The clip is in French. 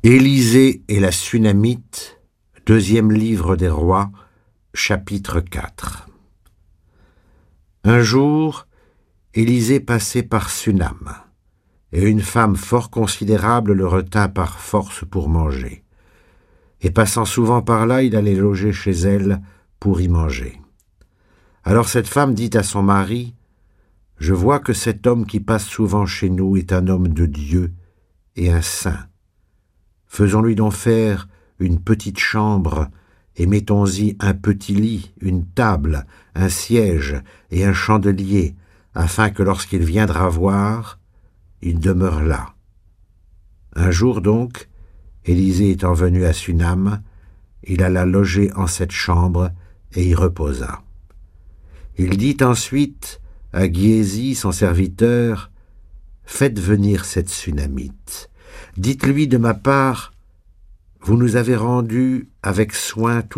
Élisée et la Sunamite, deuxième livre des rois, chapitre 4. Un jour, Élisée passait par Sunam, et une femme fort considérable le retint par force pour manger. Et passant souvent par là, il allait loger chez elle pour y manger. Alors cette femme dit à son mari, « Je vois que cet homme qui passe souvent chez nous est un homme de Dieu et un saint. Faisons-lui donc faire une petite chambre et mettons-y un petit lit, une table, un siège et un chandelier, afin que lorsqu'il viendra voir, il demeure là. » Un jour donc, Élisée étant venu à Sunam, il alla loger en cette chambre et y reposa. Il dit ensuite à Giézi, son serviteur, « Faites venir cette Sunamite. Dites-lui de ma part, vous nous avez rendu avec soin tout